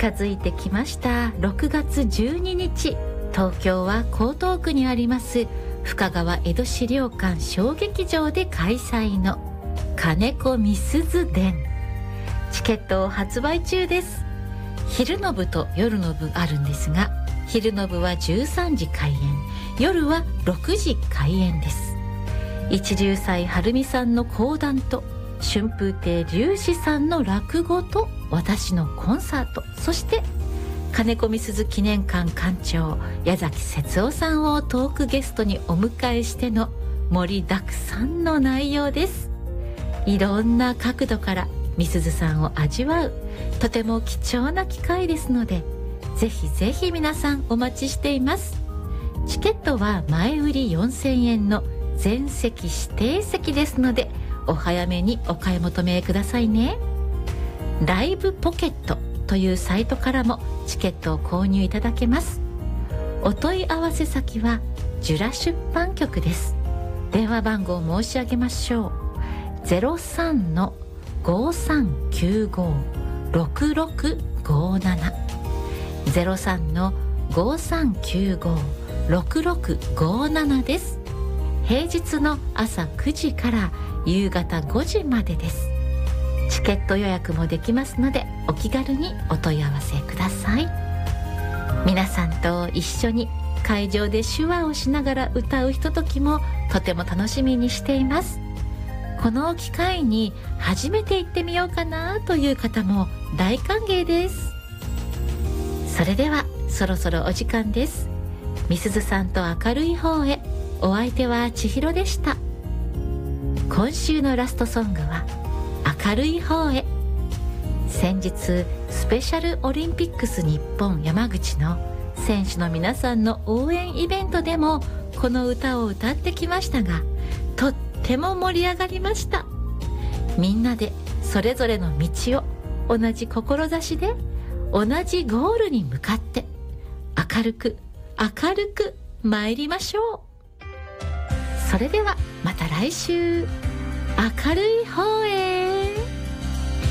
近づいてきました6月12日、東京は江東区にあります深川江戸資料館小劇場で開催の金子みすず伝、チケットを発売中です。昼の部と夜の部あるんですが、昼の部は13時開演、夜は6時開演です。一龍斎晴美さんの講談と春風亭龍志さんの落語と私のコンサート、そして金子みすず記念館館長矢崎節夫さんをトークゲストにお迎えしての盛りだくさんの内容です。いろんな角度からみすずさんを味わう、とても貴重な機会ですので、ぜひぜひ皆さんお待ちしています。チケットは前売り4000円の全席指定席ですので、お早めにお買い求めくださいね。ライブポケットというサイトからもチケットを購入いただけます。お問い合わせ先はジュラ出版局です。電話番号を申し上げましょう。03-5395-6657 03-5395-6657です。平日の朝9時から夕方5時までです。チケット予約もできますので、お気軽にお問い合わせください。皆さんと一緒に会場で手話をしながら歌うひとときもとても楽しみにしています。この機会に初めて行ってみようかなという方も大歓迎です。それではそろそろお時間です。みすずさんと明るい方へ、お相手は千尋でした。今週のラストソングは明るい方へ。先日スペシャルオリンピックス日本山口の選手の皆さんの応援イベントでもこの歌を歌ってきましたが、とっても盛り上がりました。みんなでそれぞれの道を同じ志で同じゴールに向かって明るく明るく参りましょう。それではまた来週、明るい方へ。